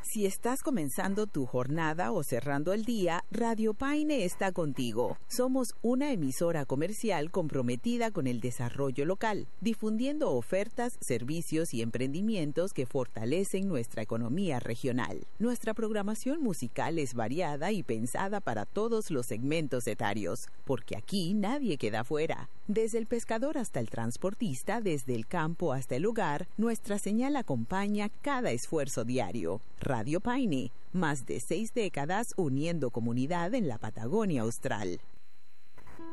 Si estás comenzando tu jornada o cerrando el día, Radio Paine está contigo. Somos una emisora comercial comprometida con el desarrollo local, difundiendo ofertas, servicios y emprendimientos que fortalecen nuestra economía regional. Nuestra programación musical es variada y pensada para todos los segmentos etarios, porque aquí nadie queda fuera. Desde el pescador hasta el transportista, desde el campo hasta el hogar, nuestra señal acompaña cada esfuerzo diario. Radio Paine, más de 6 décadas uniendo comunidad en la Patagonia Austral.